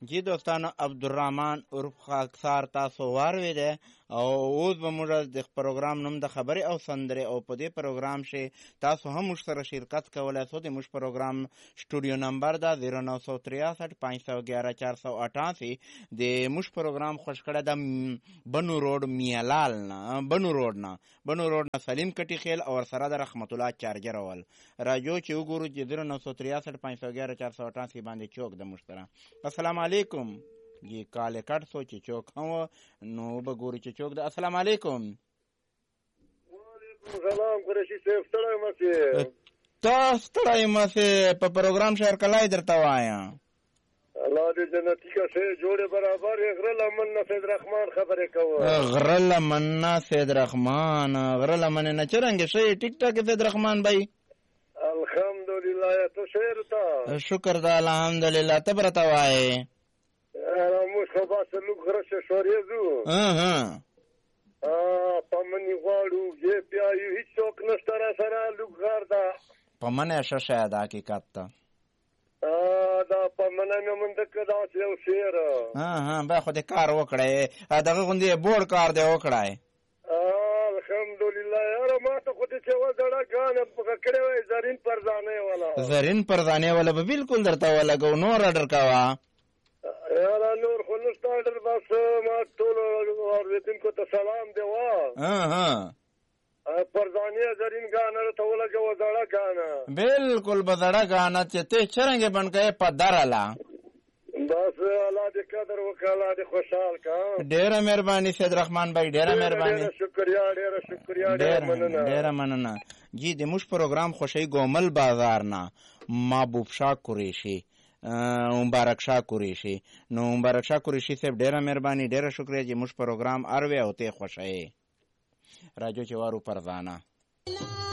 جی دوستانو عبدالرحمن عرف خاکسار تاسو واورېدی او اوس به موږ د پروګرام نوم د خبرې او سندرې او په دې پروګرام کې تاسو هم موږ سره شرکت کولی شو. د موږ پروګرام سټوډیو نمبر ده 0963 511 488. د موږ پروګرام خوښ کړی د بنو روډ میالال نه بنو روډ نه سلیم کټي خیل او سره د رحمت الله چارجر اول راجو چې وګورو چې 0963 511 488 باندې چوک د مشترا. السلام علیکم. یہ کالے کٹ سوچی چوک ہوں نو بگوری چی چوک دا. السلام علیکم. وعلیکم السلام قریشی صاحب ستړی مسی تا ستړی مسی په پروګرام شهر کلای درته وایا الله دې جنتی کا سے جوړه برابر غره لمن سید رحمان خبره کوه. غره لمن سید رحمان نه چرنګ شي ټیک ټاک سید رحمان بھائی الحمدلله تو شعر تا شکر دا الحمدلله تبرته وای موږ خبا سلوک غرشه شوریزو پمنی غواړو یې پیایو هیڅ څوک نشته را سره لوک غار دا پمنه ششه دا حقیقت ته دا پمنه مې مونږ کدا یو شعر به خو دې کار وکړې دغه غوندې بوړ کار دې وکړای. الحمدلله یاره ما ته خو دې چې وزړه ګانه پکړې وای زرین پرزانه والا به بالکل درته ولګو. نور اډر کاوه یاره نور خو نشته اډر بس ما ټول اوریدونکو ته سلام دی وا پرزانه زرین ګانه ته ولګو وزړه ګانه بالکل بزړه ګانه چې ته چرنګ بنکې په دراله بس الله دې قدر وکړه دې خوشحال کا. ډېره مهرباني سید رحمان بھائی ډېره مهرباني. شکریا ډېره مننه. جی د موږ پروګرام خوشی ګومل بازار نه محبوب شاه قریشي مبارک شاه قریشي نو مبارک شاه قریشي صاحب ډېره مهرباني ډېره شکریہ چې موږ پروګرام اروي او ته خوشی راجو چوارو پرزانه